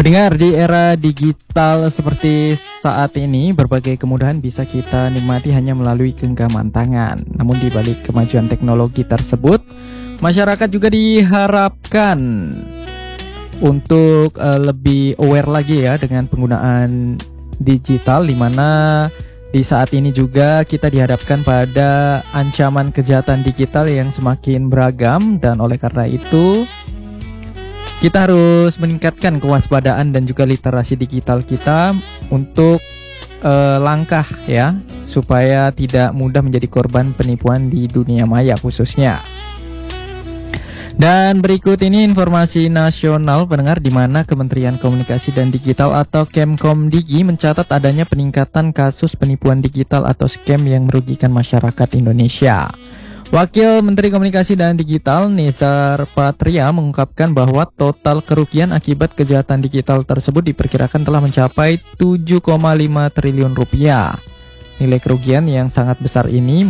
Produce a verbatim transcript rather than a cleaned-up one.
Pendengar, di era digital seperti saat ini, berbagai kemudahan bisa kita nikmati hanya melalui genggaman tangan. Namun di balik kemajuan teknologi tersebut, masyarakat juga diharapkan untuk uh, lebih aware lagi ya dengan penggunaan digital, di mana di saat ini juga kita dihadapkan pada ancaman kejahatan digital yang semakin beragam, dan oleh karena itu kita harus meningkatkan kewaspadaan dan juga literasi digital kita untuk uh, langkah ya, supaya tidak mudah menjadi korban penipuan di dunia maya khususnya. Dan berikut ini informasi nasional pendengar, di mana Kementerian Komunikasi dan Digital atau Kemkomdigi mencatat adanya peningkatan kasus penipuan digital atau scam yang merugikan masyarakat Indonesia. Wakil Menteri Komunikasi dan Digital Nizar Patria mengungkapkan bahwa total kerugian akibat kejahatan digital tersebut diperkirakan telah mencapai tujuh koma lima triliun rupiah. Nilai kerugian yang sangat besar ini